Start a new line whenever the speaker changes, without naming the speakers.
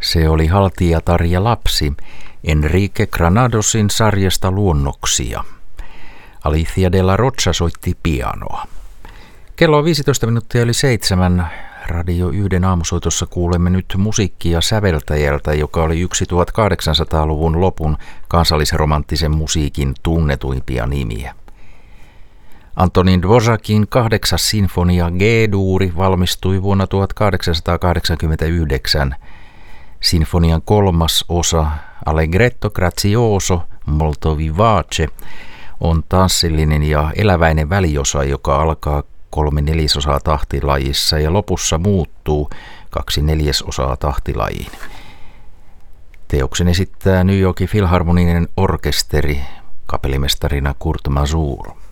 Se oli haltijatar ja lapsi Enrique Granadosin sarjasta Luonnoksia. Alicia de la Rocha soitti pianoa. Kello on 15 minuuttia yli 7. Radio 1 aamusoitossa kuulemme nyt musiikkia säveltäjältä, joka oli 1800-luvun lopun kansallisromanttisen musiikin tunnetuimpia nimiä. Antonin Dvořákin 8. sinfonia G-duuri valmistui vuonna 1889. Sinfonian 3. osa Allegretto grazioso molto vivace on tanssillinen ja eläväinen väliosa, joka alkaa 3/4 tahtilajissa ja lopussa muuttuu 2/4 tahtilajiin. Teoksen esittää New Yorkin Filharmoninen orkesteri, kapellimestarina Kurt Masur.